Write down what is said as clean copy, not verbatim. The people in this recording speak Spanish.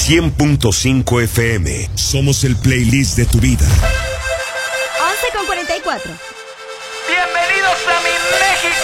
100.5 FM. Somos el playlist de tu vida. 11:44. Bienvenidos a mi México.